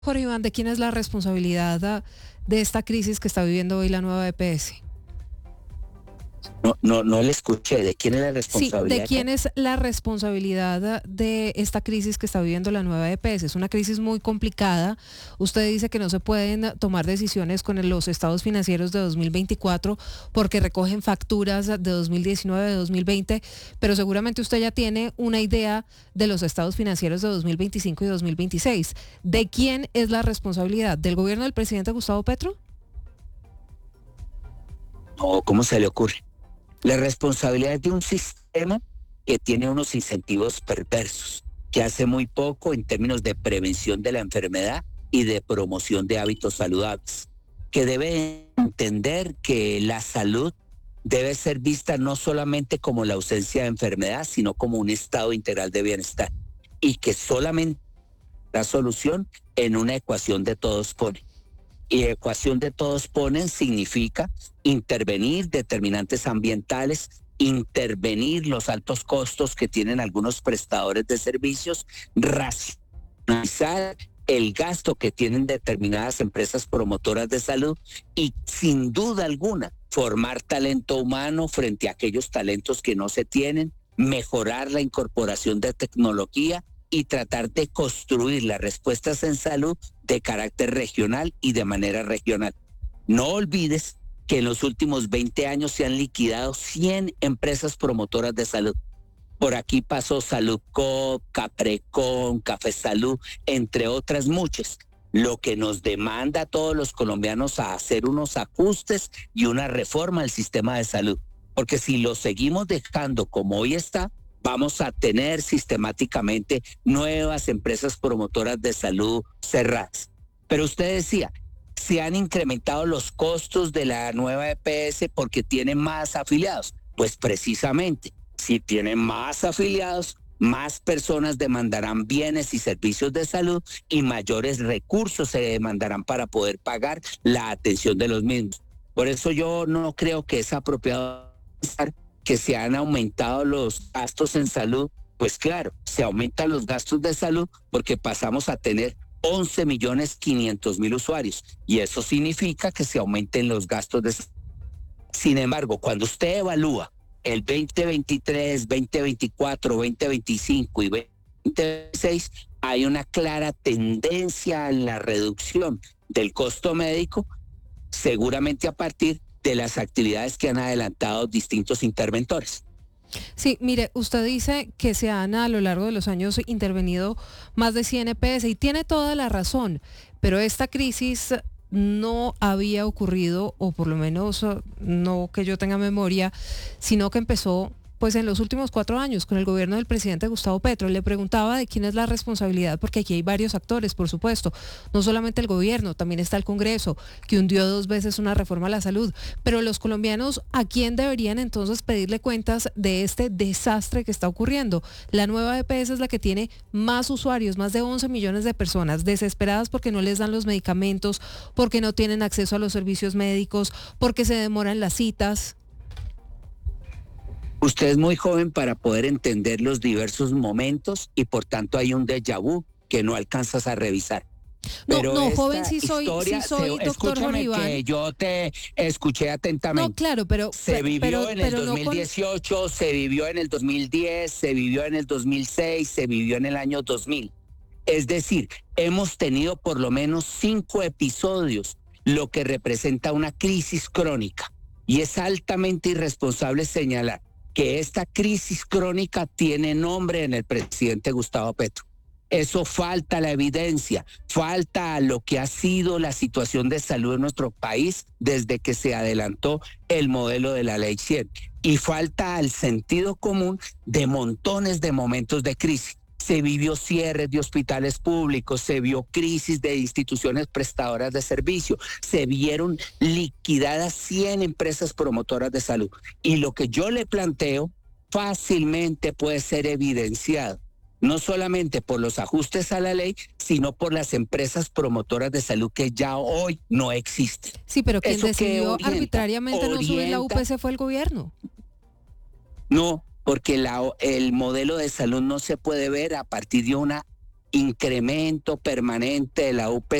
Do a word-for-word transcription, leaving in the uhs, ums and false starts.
Jorge Iván, ¿de quién es la responsabilidad ah, de esta crisis que está viviendo hoy la nueva E P S? No, no, no le escuché. ¿De quién es la Sí, ¿de responsabilidad? quién es la responsabilidad de esta crisis que está viviendo la nueva E P S? Es una crisis muy complicada. Usted dice que no se pueden tomar decisiones con los estados financieros de dos mil veinticuatro porque recogen facturas de dos mil diecinueve, de dos mil veinte, pero seguramente usted ya tiene una idea de los estados financieros de dos mil veinticinco y dos mil veintiséis. ¿De quién es la responsabilidad? ¿Del gobierno del presidente Gustavo Petro? No, ¿cómo se le ocurre? La responsabilidad es de un sistema que tiene unos incentivos perversos, que hace muy poco en términos de prevención de la enfermedad y de promoción de hábitos saludables, que debe entender que la salud debe ser vista no solamente como la ausencia de enfermedad, sino como un estado integral de bienestar, y que solamente la solución en una ecuación de todos pone. Y ecuación de todos ponen significa intervenir determinantes ambientales, intervenir los altos costos que tienen algunos prestadores de servicios, racionalizar el gasto que tienen determinadas empresas promotoras de salud y sin duda alguna formar talento humano frente a aquellos talentos que no se tienen, mejorar la incorporación de tecnología y tratar de construir las respuestas en salud de carácter regional y de manera regional. No olvides que en los últimos veinte años se han liquidado cien empresas promotoras de salud. Por aquí pasó Saludcop, Caprecon, Café Salud, entre otras muchas. Lo que nos demanda a todos los colombianos a hacer unos ajustes y una reforma al sistema de salud. Porque si lo seguimos dejando como hoy está, vamos a tener sistemáticamente nuevas empresas promotoras de salud cerradas. Pero usted decía, se han incrementado los costos de la nueva E P S porque tienen más afiliados. Pues precisamente, si tienen más afiliados, más personas demandarán bienes y servicios de salud y mayores recursos se demandarán para poder pagar la atención de los mismos. Por eso yo no creo que es apropiado pensar que se han aumentado los gastos en salud. Pues claro, se aumentan los gastos de salud porque pasamos a tener once millones quinientos mil usuarios y eso significa que se aumenten los gastos de salud. Sin embargo, cuando usted evalúa el veinte veintitrés, veinte veinticuatro, veinte veinticinco y veinte veintiséis, hay una clara tendencia en la reducción del costo médico, seguramente a partir de las actividades que han adelantado distintos interventores. Sí, mire, usted dice que se han a lo largo de los años intervenido más de cien E P S y tiene toda la razón, pero esta crisis no había ocurrido, o por lo menos no que yo tenga memoria, sino que empezó pues en los últimos cuatro años con el gobierno del presidente Gustavo Petro. Le preguntaba de quién es la responsabilidad, porque aquí hay varios actores, por supuesto, no solamente el gobierno, también está el Congreso, que hundió dos veces una reforma a la salud, pero los colombianos, ¿a quién deberían entonces pedirle cuentas de este desastre que está ocurriendo? La nueva E P S es la que tiene más usuarios, más de once millones de personas desesperadas porque no les dan los medicamentos, porque no tienen acceso a los servicios médicos, porque se demoran las citas. Usted es muy joven para poder entender los diversos momentos y por tanto hay un déjà vu que no alcanzas a revisar. No, Pero no, esta joven sí soy, historia, sí soy, se, doctor Jorge escúchame Iván. que yo te escuché No, atentamente. claro, pero, Se pero, vivió pero, en el pero no con... dos mil dieciocho, se vivió en el dos mil diez, se vivió en el dos mil seis, se vivió en el año dos mil. Es decir, hemos tenido por lo menos cinco episodios, lo que representa una crisis crónica. Y es altamente irresponsable señalar que esta crisis crónica tiene nombre en el presidente Gustavo Petro. Eso falta la evidencia, falta lo que ha sido la situación de salud en nuestro país desde que se adelantó el modelo de la ley cien. Y falta el sentido común de montones de momentos de crisis. Se vivió cierres de hospitales públicos, se vio crisis de instituciones prestadoras de servicio, se vieron liquidadas cien empresas promotoras de salud. Y lo que yo le planteo fácilmente puede ser evidenciado, no solamente por los ajustes a la ley, sino por las empresas promotoras de salud que ya hoy no existen. Sí, pero quien ¿Eso qué decidió orienta? arbitrariamente no subir la Orienta- U P C fue el gobierno. No, porque la, el modelo de salud no se puede ver a partir de una incremento permanente de la U P